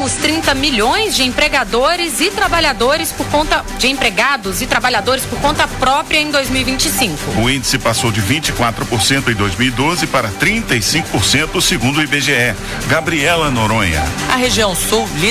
os 30 milhões de empregadores e trabalhadores por conta própria em 2025. O índice passou de 24% em 2012 para 35% segundo o IBGE. Gabriela Noronha. A região sul